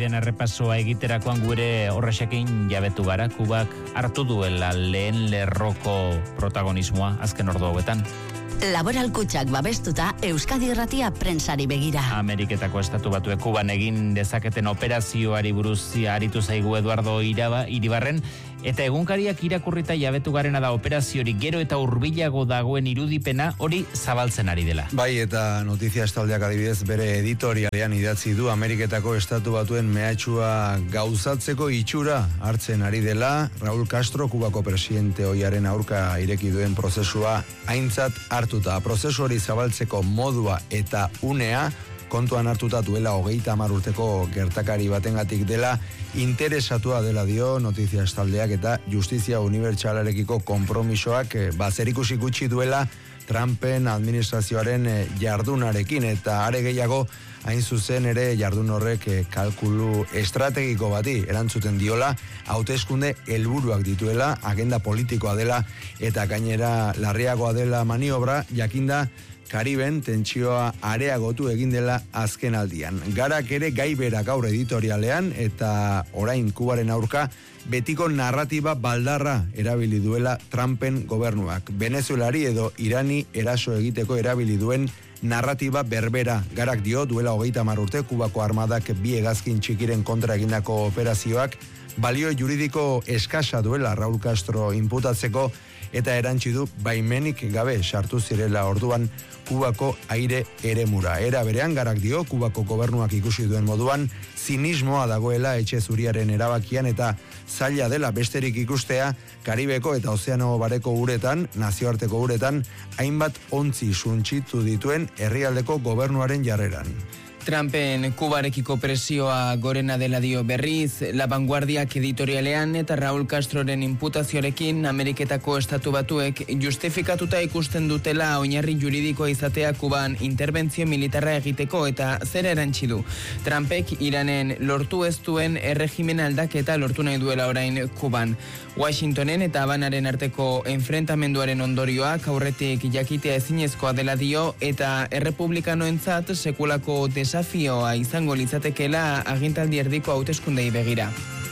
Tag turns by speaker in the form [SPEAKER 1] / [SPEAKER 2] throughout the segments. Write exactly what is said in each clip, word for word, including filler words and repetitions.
[SPEAKER 1] agiriaren errepasoa egiterakoan gure horrexekin jabetu gara, Kubak hartu duela lehen lerroko protagonismoa azken ordu hauetan.
[SPEAKER 2] Laboral Kutxak babestuta Euskadi Irratia prentsari begira.
[SPEAKER 1] Ameriketako estatu batuek Kuban egin dezaketen operazioari buruz aritu zaigu Eduardo Iraba, Iribarren, eta egunkariak irakurrita jabetu garena da operaziorik gero eta hurbilago dagoen irudipena hori zabaltzen ari dela.
[SPEAKER 3] Bai, eta Notizia Estaldeak adibidez bere editorialean idatzi du Ameriketako estatu batuen mehatxua gauzatzeko itxura hartzen ari dela. Raúl Castro, Kubako presidente ohiaren aurka ireki duen prozesua aintzat hartuta. Prozesu hori zabaltzeko modua eta unea kontuan hartuta duela hogeita hamar urteko gertakari batengatik dela interesatua dela dio Notizia Estaldeak, eta justizia unibertsalarekiko konpromisoak bazerikusi gutxi duela Trumpen administrazioaren jardunarekin, eta are gehiago hain zuzen ere jardun horrek kalkulu estrategiko bati erantzuten diola, hauteskunde helburuak dituela, agenda politikoa dela eta gainera larriagoa dela maniobra, jakinda Kariben tentsioa areagotu egin dela azken aldian. Garak ere gai bera gaur editorialean, eta orain Kubaren aurka betiko narratiba baldarra erabili duela Trumpen gobernuak. Venezuelari edo Irani eraso egiteko erabili duen narratiba berbera. Garak dio duela hogeita hamar urte Kubako armadak bi hegazkin txikiren kontra egindako operazioak balio juridiko eskasa duela Raúl Castro inputatzeko, eta erantsi du baimenik gabe sartu zirela orduan Kubako aire eremura. Era berean Garak dio Kubako gobernuak ikusi duen moduan zinismoa dagoela etxe zuriaren erabakian, eta zaila dela besterik ikustea Karibeko eta Ozeano Bareko uretan, nazioarteko uretan, hainbat ontzi suntsitu dituen herrialdeko gobernuaren jarreran.
[SPEAKER 4] Trumpen Kubarekiko presioa gorena dela dio berriz, La Vanguardiak editorialean, eta Raúl Castroren inputazioarekin Ameriketako estatu batuek justifikatuta ikusten dutela oinarri juridikoa izatea Kuban interbentzio militarra egiteko, eta zer erantsi du. Trumpek Iranen lortu ez duen erregimen aldaketa lortu nahi duela orain Kuban. Washingtonen eta Habanaren arteko enfrentamenduaren ondorioak aurretik jakitea ezinezkoa dela dio, eta errepublikanoentzat sekulako desafioa izango litzatekeela agintaldi erdiko hauteskundei begira.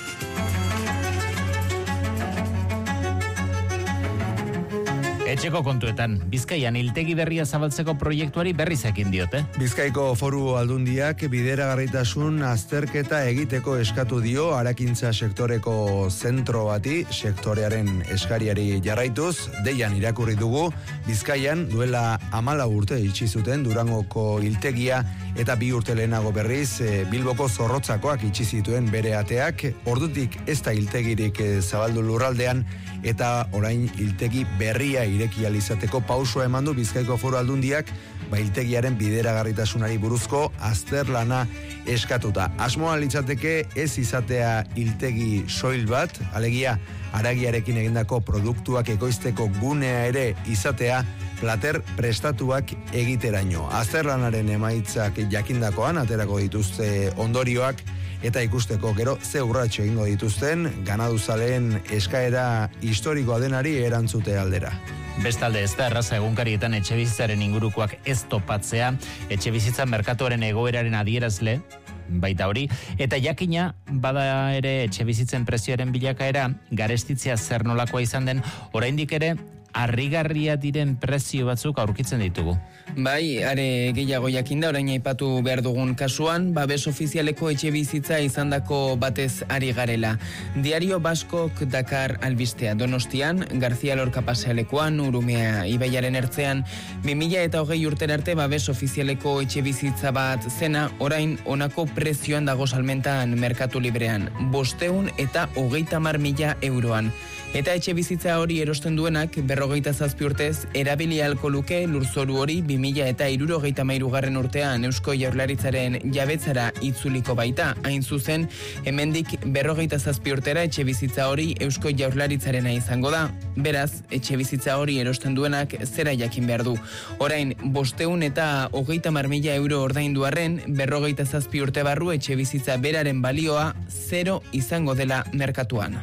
[SPEAKER 1] Etxeko kontuetan, Bizkaian hiltegi berria zabaltzeko proiektuari berriz ekin diote.
[SPEAKER 3] Bizkaiko Foru Aldundiak bideragarritasun azterketa egiteko eskatu dio Arakintza sektoreko zentro bati, sektorearen eskariari jarraituz. Deian irakurri dugu, Bizkaian duela hamalau urte itxi zuten Durangoko hiltegia, eta bi urte lehenago berriz Bilboko Zorrotzakoak itxi zituen bere ateak. Ordutik ez da hiltegirik zabaldu lurraldean, eta orain hiltegi berria ireki alizateko pausua eman du Bizkaiko Foru Aldundiak, ba hiltegiaren bideragarritasunari buruzko azterlana eskatuta. Asmoa litzateke ez izatea hiltegi soil bat, alegia haragiarekin egindako produktuak ekoizteko gunea ere izatea, plater prestatuak egiteraino. Azterlanaren emaitzak jakindakoan aterako dituzte ondorioak, eta ikusteko gero ze urratxo egingo dituzten ganaduzaleen eskaera historikoa denari erantzute aldera.
[SPEAKER 1] Bestalde ez da erraza egunkarietan etxebizitzaren ingurukoak ez topatzea, etxebizitza merkatuaren egoeraren adierazle, baita hori, eta jakina bada ere etxebizitzen prezioaren bilakaera, garestitzea zer nolakoa izan den, oraindik ere harrigarria diren prezio batzuk aurkitzen ditugu.
[SPEAKER 4] Bai, are gehiago jakinda orain aipatu behar dugun kasuan, babes ofizialeko etxe bizitza izandako batez ari garela. Diario Baskok dakar albistea. Donostian, Garzia Lorca pasealekuan, Urumea ibaiaren ertzean, bi mila eta hogei urtera arte babes ofizialeko etxe bizitza bat zena, orain honako prezioan dago salmentan merkatu librean, bosteun eta hogeita hamar mila euroan. Eta etxe bizitza hori erosten duenak, berrogeita zazpi urtez, erabili ahalko luke lurzoru hori bi mila eta hirurogeita hamairugarren urtean Eusko Jaurlaritzaren jabetzara itzuliko baita. Hain zuzen, hemendik berrogeita zazpi urtera etxe bizitza hori Eusko Jaurlaritzarena izango da. Beraz, etxe bizitza hori erosten duenak zera jakin behar du. Orain, bosteun eta hogeita hamar mila euro ordaindu arren, berrogeita zazpi urte barru etxe bizitza beraren balioa zero izango dela merkatuan.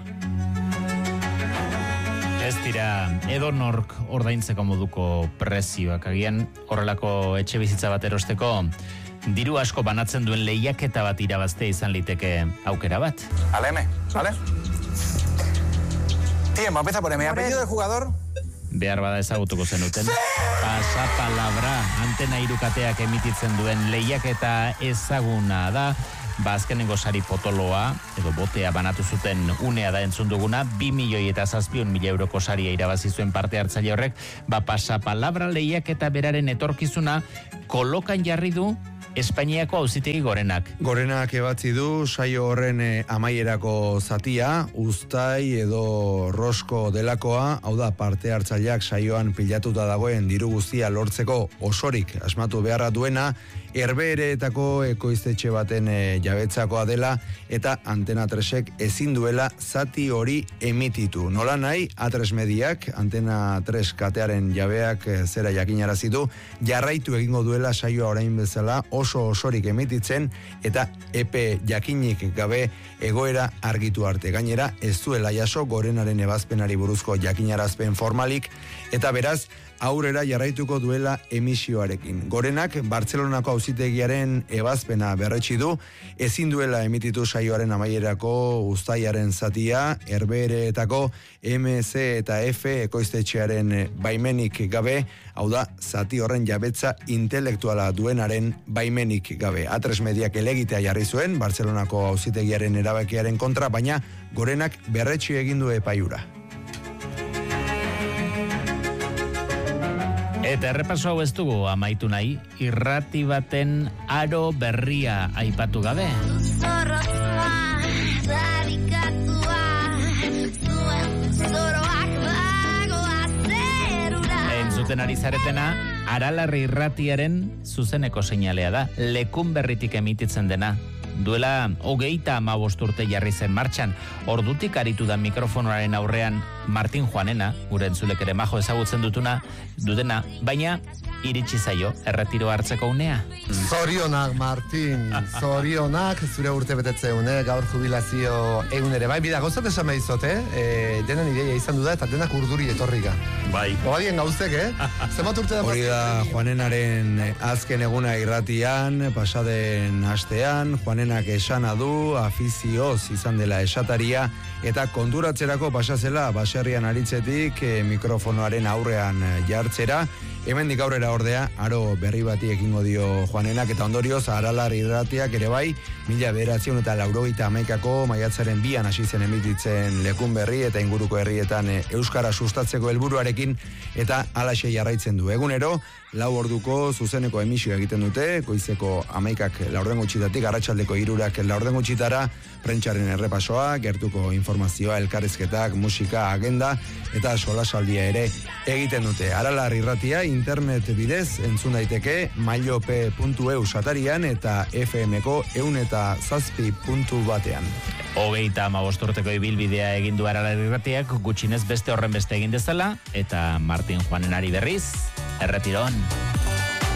[SPEAKER 1] Ez dira edo nork ordaintzeko moduko prezioak, agian horrelako etxe bizitza bat erosteko diru asko banatzen duen lehiaketa bat irabaztea izan liteke aukera bat.
[SPEAKER 5] Aleme, ¿vale? Tiempo, empieza por M. ¿Apellido del jugador?
[SPEAKER 1] Behar bada ezagutuko zenuten. Pasapalabra, antena irukateak emititzen duen lehiaketa ezaguna da. Ba, azkenengo sari potoloa, edo botea banatu zuten unea da entzun duguna, bi milioi eta zazpion mila euroko saria irabazi zuen parte hartzaile horrek, ba, pasapalabra lehiaketa beraren etorkizuna kolokan jarri du Espainiako auzitegi gorenak.
[SPEAKER 3] Gorenak ebatzi du saio horren eh, amaierako zatia, uztai edo rosko delakoa, hau da parte hartzaileak saioan pilatuta dagoen diru guztia lortzeko osorik asmatu beharra duena, Herbehereetako ekoiztetxe baten e, jabetzakoa dela eta Antena tresek ezin duela zati hori emititu. Nola nahi, A tres Mediak, Antena tres katearen jabeak e, zera jakinarazi du, jarraitu egingo duela saioa orain bezala oso osorik emititzen eta epe jakinik gabe egoera argitu arte. Gainera, ez duela jaso gorenaren ebazpenari buruzko jakinarazpen formalik eta beraz, aurrera jarraituko duela emisioarekin. Gorenak Bartzelonako auzitegiaren ebazpena berretsi du, ezin duela emititu saioaren amaierako uztaiaren zatia, Herbehereetako M, C eta F ekoiztetxearen baimenik gabe, hau da, zati horren jabetza intelektuala duenaren baimenik gabe. A tres Mediak elegitea jarri zuen, Bartzelonako auzitegiaren erabakiaren kontra, baina Gorenak berretsi egin du epaiura.
[SPEAKER 1] Eta errepaso hau ez dugu amaitu nahi, irrati baten aro berria aipatu gabe. Entzuten ari zaretena, Aralarri irratiaren zuzeneko seinalea da, Lekun Berritik emititzen dena. Duela hogeita hamabost urte jarri zen martxan, ordutik aritu da mikrofonoaren aurrean Martin Juanena, gure entzulek ere majo ezagutzen dutuna, dudena, baina iritsi zaio erretiro hartzeko unea.
[SPEAKER 6] Zorionak, Martin, zorionak, zure urte betetze une, gaur jubilazio egunere. Bai, bida, gauzat esan behizot, eh? E, denen ideia izan du da, eta denak urduri etorrika.
[SPEAKER 1] Bai.
[SPEAKER 6] Oadien gauzek, eh? Zemat urte da...
[SPEAKER 3] Hori da, Juanenaren azken eguna irratian, pasaden astean, Juanenak esana du, afizioz izan dela esataria, eta konturatzerako pasazela, baserrian aritzetik, e, mikrofonoaren aurrean jartzera, hemendik aurrera ordea, aro berri bati ekingo dio Juanenak, eta ondorioz, Aralar irratiak ere bai, mila bederatzion eta laurogeita hamaikako maiatzaren bian hasi zen emititzen Lekun Berri eta inguruko herrietan e, euskara sustatzeko helburuarekin, eta halaxe jarraitzen du. Egunero, lau orduko zuzeneko emisio egiten dute, goizeko hamaikak laurden gutxitatik, arratsaldeko hirurak laurden gutxitara, prentsaren errepasoa, gertuko informazioa, elkarrizketak, musika, agenda, eta solasaldia ere egiten dute. Aralar irratia, internet bidez entzun daiteke mailope puntu e u satarian eta F M-ko eun eta zazpi puntu batean.
[SPEAKER 1] Hogeita hamabost urteko ibilbidea egin du Aralar irratiak, gutxinez beste horren beste egin dezala, eta Martin Juanenari berriz, erretiron.